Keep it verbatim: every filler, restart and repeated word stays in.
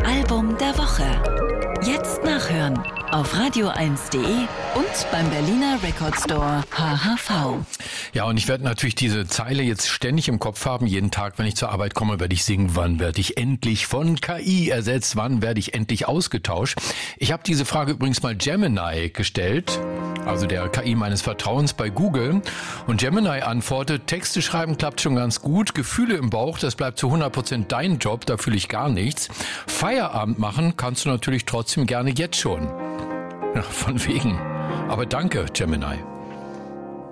Album der Woche. Jetzt nachhören auf radio eins punkt de und beim Berliner Record Store H H V. Ja, und ich werde natürlich diese Zeile jetzt ständig im Kopf haben. Jeden Tag, wenn ich zur Arbeit komme, werde ich singen, wann werde ich endlich von K I ersetzt? Wann werde ich endlich ausgetauscht? Ich habe diese Frage übrigens mal Gemini gestellt, also der K I meines Vertrauens bei Google. Und Gemini antwortet, Texte schreiben klappt schon ganz gut. Gefühle im Bauch, das bleibt zu hundert Prozent dein Job, da fühle ich gar nichts. Feierabend machen kannst du natürlich trotzdem gerne jetzt schon. Ja, von wegen. Aber danke, Gemini.